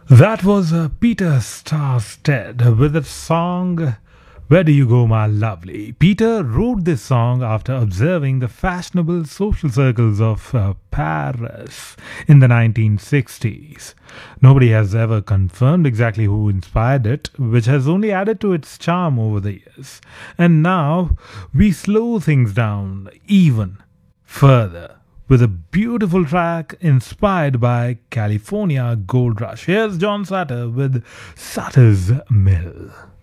That was Peter Starstead with the song Where Do You Go, My Lovely? Peter wrote this song after observing the fashionable social circles of Paris in the 1960s. Nobody has ever confirmed exactly who inspired it, which has only added to its charm over the years. And now we slow things down even further with a beautiful track inspired by California Gold Rush. Here's John Sutter with Sutter's Mill.